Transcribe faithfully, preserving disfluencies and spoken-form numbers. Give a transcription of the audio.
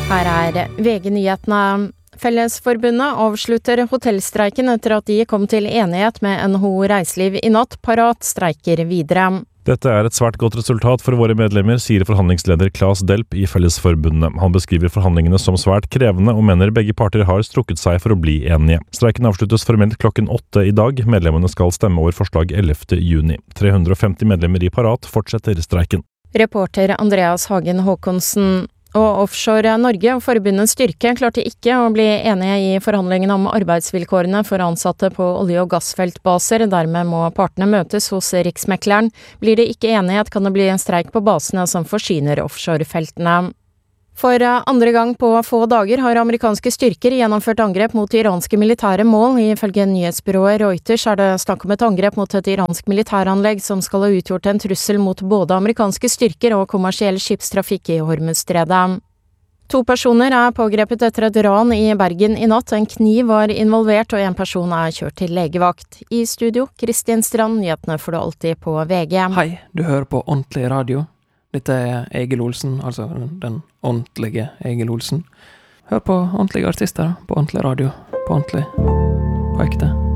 Her er V G-nyhetene. Fellesforbundet avslutter hotellstreiken etter at de kom til enighet med N H O Reiseliv i natt. Parat streiker videre. Dette er et svært godt resultat for våre medlemmer, sier forhandlingsleder Claes Delp i Fellesforbundet. Han beskriver forhandlingene som svært krevende og mener begge parter har strukket seg for å bli enige. Streiken avsluttes formelt klokken åtte i dag. Medlemmene skal stemme over forslag ellevte juni. tre hundre og femti medlemmer i Parat fortsetter streiken. Reporter Andreas Hagen Håkonsen. Og Offshore Norge og forbundets styrke klarte ikke å bli enige i forhandlingene om arbeidsvilkårene for ansatte på olje- og gassfeltbaser. Dermed må partene møtes hos Riksmekleren. Blir det ikke enighet, kan det bli en streik på basene som forsyner offshorefeltene. For andre gang på få dager har amerikanske styrker gjennomført angrep mot iranske militære mål. Ifølge nyhetsbyrået Reuters er det snakk om et angrep mot et iransk militæranlegg som skal ha utgjort en trussel mot både amerikanske styrker og kommersiell skipstrafikk i Hormuzstredet. To personer er pågrepet etter et ran i Bergen i natt. En kniv var involvert, og en person er kjørt til legevakt. I studio, Kristin Strand, nyhetene får du alltid på V G. Hei, du hører på Ordentlig Radio. Dette er Egil Olsen, altså den, den ordentlige Egil Olsen. Hør på ordentlige artister på ordentlig radio, på ordentlig, på ekte.